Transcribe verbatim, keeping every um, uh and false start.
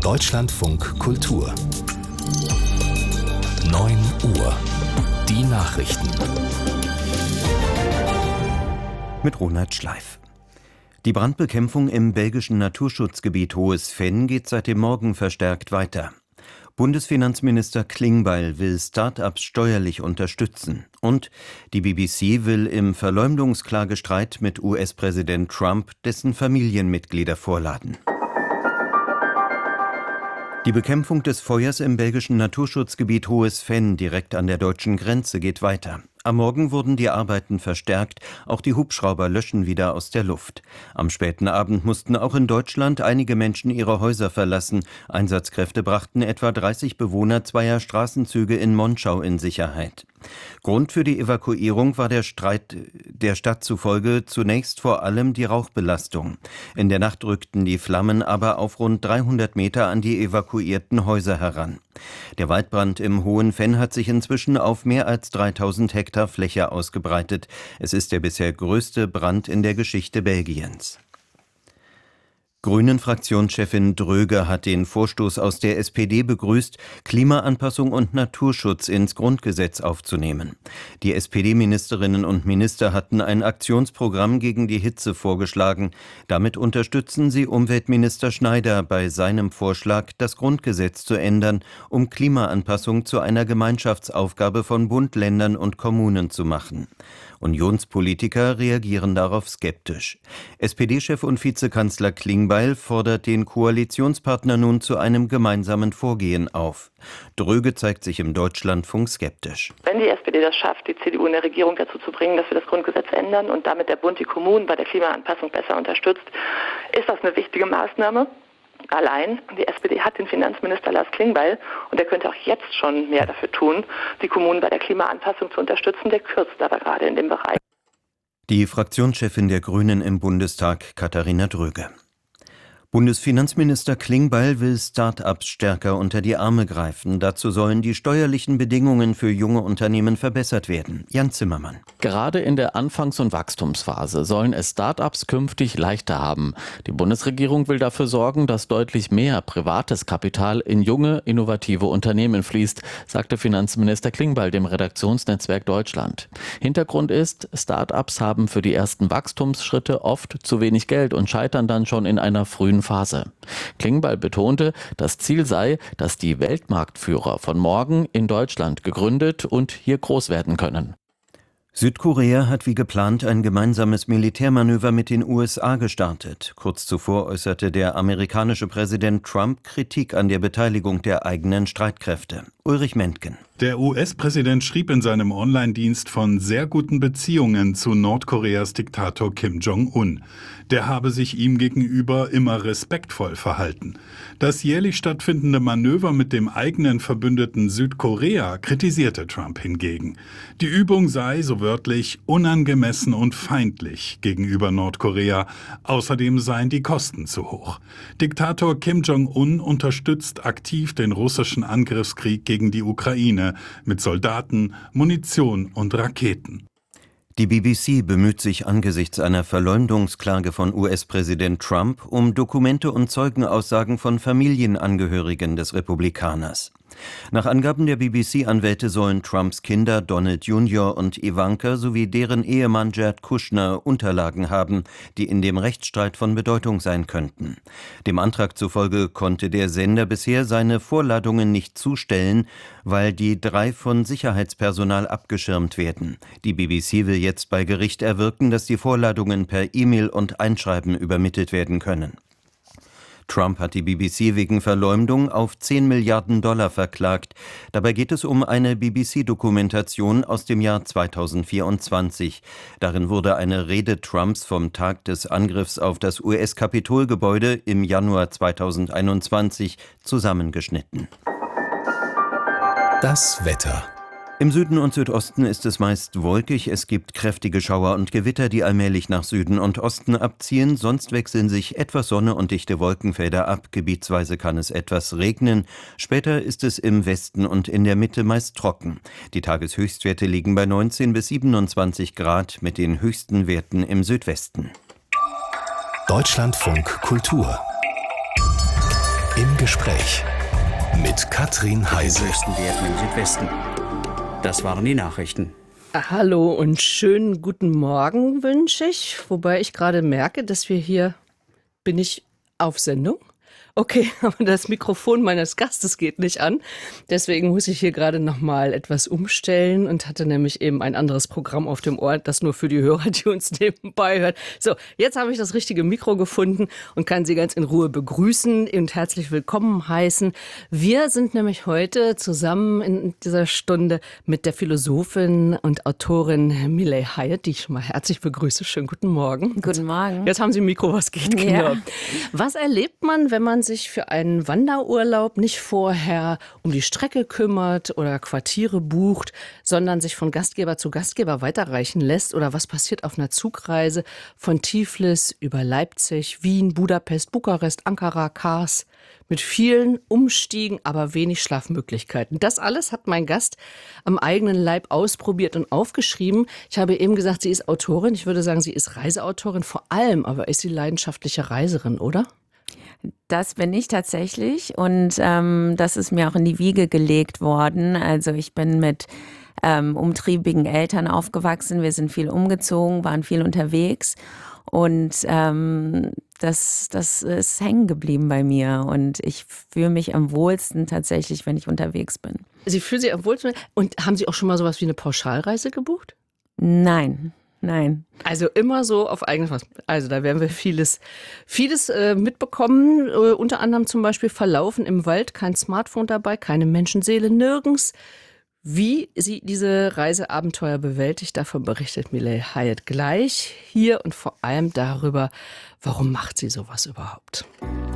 Deutschlandfunk Kultur neun Uhr. Die Nachrichten. Mit Ronald Schleif. Die Brandbekämpfung im belgischen Naturschutzgebiet Hohes Venn geht seit dem Morgen verstärkt weiter. Bundesfinanzminister Klingbeil will Start-ups steuerlich unterstützen. Und die B B C will im Verleumdungsklagestreit mit U S-Präsident Trump dessen Familienmitglieder vorladen. Die Bekämpfung des Feuers im belgischen Naturschutzgebiet Hohes Venn direkt an der deutschen Grenze geht weiter. Am Morgen wurden die Arbeiten verstärkt, auch die Hubschrauber löschen wieder aus der Luft. Am späten Abend mussten auch in Deutschland einige Menschen ihre Häuser verlassen. Einsatzkräfte brachten etwa dreißig Bewohner zweier Straßenzüge in Monschau in Sicherheit. Grund für die Evakuierung war der Streit der Stadt zufolge zunächst vor allem die Rauchbelastung. In der Nacht rückten die Flammen aber auf rund dreihundert Meter an die evakuierten Häuser heran. Der Waldbrand im Hohen Venn hat sich inzwischen auf mehr als dreitausend Hektar Fläche ausgebreitet. Es ist der bisher größte Brand in der Geschichte Belgiens. Grünen-Fraktionschefin Dröge hat den Vorstoß aus der S P D begrüßt, Klimaanpassung und Naturschutz ins Grundgesetz aufzunehmen. Die S P D-Ministerinnen und Minister hatten ein Aktionsprogramm gegen die Hitze vorgeschlagen. Damit unterstützen sie Umweltminister Schneider bei seinem Vorschlag, das Grundgesetz zu ändern, um Klimaanpassung zu einer Gemeinschaftsaufgabe von Bund, Ländern und Kommunen zu machen. Unionspolitiker reagieren darauf skeptisch. S P D-Chef und Vizekanzler Klingbeil fordert den Koalitionspartner nun zu einem gemeinsamen Vorgehen auf. Dröge zeigt sich im Deutschlandfunk skeptisch. Wenn die S P D das schafft, die C D U in der Regierung dazu zu bringen, dass wir das Grundgesetz ändern und damit der Bund die Kommunen bei der Klimaanpassung besser unterstützt, ist das eine wichtige Maßnahme. Allein, die S P D hat den Finanzminister Lars Klingbeil und er könnte auch jetzt schon mehr dafür tun, die Kommunen bei der Klimaanpassung zu unterstützen. Der kürzt aber gerade in dem Bereich. Die Fraktionschefin der Grünen im Bundestag, Katharina Dröge. Bundesfinanzminister Klingbeil will Start-ups stärker unter die Arme greifen. Dazu sollen die steuerlichen Bedingungen für junge Unternehmen verbessert werden. Jan Zimmermann. Gerade in der Anfangs- und Wachstumsphase sollen es Start-ups künftig leichter haben. Die Bundesregierung will dafür sorgen, dass deutlich mehr privates Kapital in junge, innovative Unternehmen fließt, sagte Finanzminister Klingbeil dem Redaktionsnetzwerk Deutschland. Hintergrund ist, Start-ups haben für die ersten Wachstumsschritte oft zu wenig Geld und scheitern dann schon in einer frühen Phase. Klingbeil betonte, das Ziel sei, dass die Weltmarktführer von morgen in Deutschland gegründet und hier groß werden können. Südkorea hat wie geplant ein gemeinsames Militärmanöver mit den U S A gestartet. Kurz zuvor äußerte der amerikanische Präsident Trump Kritik an der Beteiligung der eigenen Streitkräfte. Ulrich Mentgen. Der U S-Präsident schrieb in seinem Online-Dienst von sehr guten Beziehungen zu Nordkoreas Diktator Kim Jong-un. Der habe sich ihm gegenüber immer respektvoll verhalten. Das jährlich stattfindende Manöver mit dem eigenen Verbündeten Südkorea kritisierte Trump hingegen. Die Übung sei, so wörtlich, unangemessen und feindlich gegenüber Nordkorea. Außerdem seien die Kosten zu hoch. Diktator Kim Jong-un unterstützt aktiv den russischen Angriffskrieg gegen die Ukraine mit Soldaten, Munition und Raketen. Die B B C bemüht sich angesichts einer Verleumdungsklage von U S-Präsident Trump um Dokumente und Zeugenaussagen von Familienangehörigen des Republikaners. Nach Angaben der B B C-Anwälte sollen Trumps Kinder Donald Junior und Ivanka sowie deren Ehemann Jared Kushner Unterlagen haben, die in dem Rechtsstreit von Bedeutung sein könnten. Dem Antrag zufolge konnte der Sender bisher seine Vorladungen nicht zustellen, weil die drei von Sicherheitspersonal abgeschirmt werden. Die B B C will jetzt bei Gericht erwirken, dass die Vorladungen per E-Mail und Einschreiben übermittelt werden können. Trump hat die B B C wegen Verleumdung auf zehn Milliarden Dollar verklagt. Dabei geht es um eine B B C-Dokumentation aus dem Jahr zweitausendvierundzwanzig. Darin wurde eine Rede Trumps vom Tag des Angriffs auf das U S-Kapitolgebäude im Januar zweitausendeinundzwanzig zusammengeschnitten. Das Wetter. Im Süden und Südosten ist es meist wolkig, es gibt kräftige Schauer und Gewitter, die allmählich nach Süden und Osten abziehen, sonst wechseln sich etwas Sonne und dichte Wolkenfelder ab, gebietsweise kann es etwas regnen, später ist es im Westen und in der Mitte meist trocken. Die Tageshöchstwerte liegen bei neunzehn bis siebenundzwanzig Grad mit den höchsten Werten im Südwesten. Deutschlandfunk Kultur im Gespräch mit Katrin Heise. Größten Werten im Südwesten. Das waren die Nachrichten. Hallo und schönen guten Morgen wünsche ich. Wobei ich gerade merke, dass wir hier, bin ich auf Sendung? Okay, aber das Mikrofon meines Gastes geht nicht an. Deswegen muss ich hier gerade nochmal etwas umstellen und hatte nämlich eben ein anderes Programm auf dem Ohr, das nur für die Hörer, die uns nebenbei hören. So, jetzt habe ich das richtige Mikro gefunden und kann Sie ganz in Ruhe begrüßen und herzlich willkommen heißen. Wir sind nämlich heute zusammen in dieser Stunde mit der Philosophin und Autorin Miley Hyatt, die ich schon mal herzlich begrüße. Schönen guten Morgen. Guten Morgen. Jetzt haben Sie ein Mikro, was geht, genau. Ja. Was erlebt man, wenn man sich für einen Wanderurlaub nicht vorher um die Strecke kümmert oder Quartiere bucht, sondern sich von Gastgeber zu Gastgeber weiterreichen lässt? Oder was passiert auf einer Zugreise von Tiflis über Leipzig, Wien, Budapest, Bukarest, Ankara, Kars mit vielen Umstiegen, aber wenig Schlafmöglichkeiten? Das alles hat mein Gast am eigenen Leib ausprobiert und aufgeschrieben. Ich habe eben gesagt, sie ist Autorin. Ich würde sagen, sie ist Reiseautorin vor allem, aber ist sie leidenschaftliche Reiserin, oder? Das bin ich tatsächlich und ähm, das ist mir auch in die Wiege gelegt worden. Also ich bin mit ähm, umtriebigen Eltern aufgewachsen. Wir sind viel umgezogen, waren viel unterwegs und ähm, das, das ist hängen geblieben bei mir und ich fühle mich am wohlsten tatsächlich, wenn ich unterwegs bin. Sie fühlen sich am wohlsten. Und haben Sie auch schon mal sowas wie eine Pauschalreise gebucht? Nein. Nein. Also immer so auf eigenes was. Also da werden wir vieles, vieles äh, mitbekommen. Äh, unter anderem zum Beispiel Verlaufen im Wald, kein Smartphone dabei, keine Menschenseele, nirgends. Wie sie diese Reiseabenteuer bewältigt, davon berichtet Miley Hyatt gleich hier und vor allem darüber, warum macht sie sowas überhaupt.